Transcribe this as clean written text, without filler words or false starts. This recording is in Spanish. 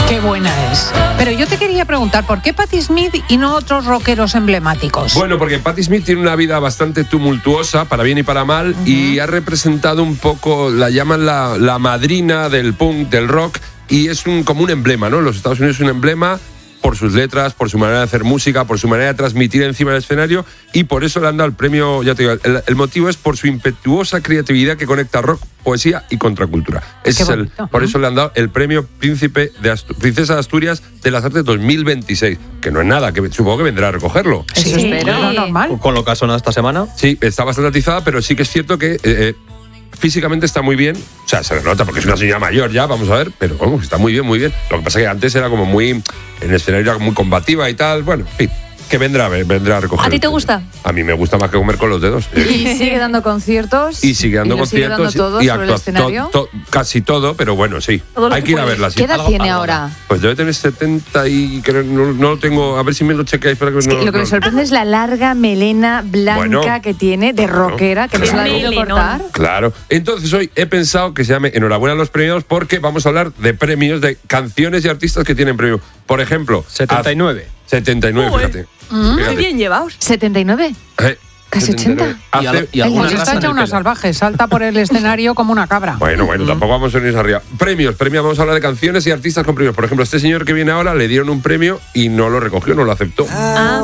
Qué buena es. Pero yo te quería preguntar, ¿por qué Patti Smith y no otros rockeros emblemáticos? Bueno, porque Patti Smith tiene una vida bastante tumultuosa, para bien y para mal, y ha representado un poco, la llaman la madrina del punk, del rock, y es como un emblema, ¿no? En los Estados Unidos es un emblema por sus letras, por su manera de hacer música, por su manera de transmitir encima del escenario, y por eso le han dado el premio, ya te digo, el motivo es por su impetuosa creatividad que conecta rock, poesía y contracultura. Ese es por eso le han dado el premio Princesa de Asturias de las Artes 2026, que no es nada, que supongo que vendrá a recogerlo. Sí, espero, no normal. Con lo que ha sonado esta semana. Sí, está bastante atizada, pero sí que es cierto que físicamente está muy bien, o sea, se le nota porque es una señora mayor ya, vamos a ver, pero vamos, está muy bien, muy bien. Lo que pasa es que antes era como muy, en el escenario era muy combativa y tal, bueno, en fin, que vendrá a recoger. ¿A ti te gusta? A mí me gusta más que comer con los dedos. Y sigue dando conciertos. Y sigue dando conciertos. Sigue dando todo sobre el escenario. Casi todo, pero bueno, sí. Hay que ir a verla. Sí. ¿Qué edad tiene ahora? Pues debe tener 70 y creo, no lo tengo, a ver si me lo chequeáis. Para que lo que me sorprende es la larga melena blanca que tiene de rockera, que no se la ha debido cortar. Claro. Entonces hoy he pensado que se llame Enhorabuena a los premiados, porque vamos a hablar de premios, de canciones y artistas que tienen premio. Por ejemplo, 79. 79, fíjate. Muy bien llevados. 79. Casi 80. Pues está hecha una salvaje, salta por el escenario como una cabra. Bueno, tampoco vamos a irnos arriba. Premios, vamos a hablar de canciones y artistas con premios. Por ejemplo, este señor que viene ahora le dieron un premio y no lo recogió, no lo aceptó.